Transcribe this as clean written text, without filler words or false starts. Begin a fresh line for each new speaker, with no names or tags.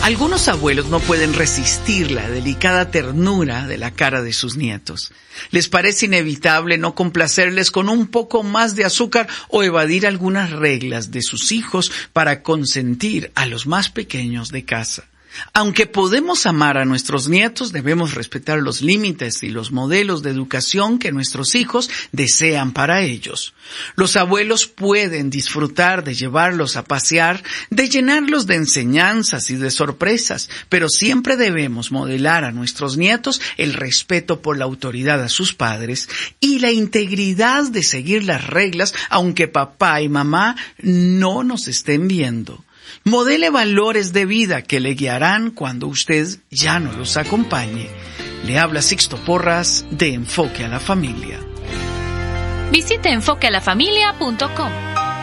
Algunos abuelos no pueden resistir la delicada ternura de la cara de sus nietos. Les parece inevitable no complacerles con un poco más de azúcar o evadir algunas reglas de sus hijos para consentir a los más pequeños de casa. Aunque podemos amar a nuestros nietos, debemos respetar los límites y los modelos de educación que nuestros hijos desean para ellos. Los abuelos pueden disfrutar de llevarlos a pasear, de llenarlos de enseñanzas y de sorpresas, pero siempre debemos modelar a nuestros nietos el respeto por la autoridad a sus padres y la integridad de seguir las reglas, aunque papá y mamá no nos estén viendo. Modele valores de vida que le guiarán cuando usted ya no los acompañe. Le habla Sixto Porras de Enfoque a la Familia.
Visite enfoquealafamilia.com.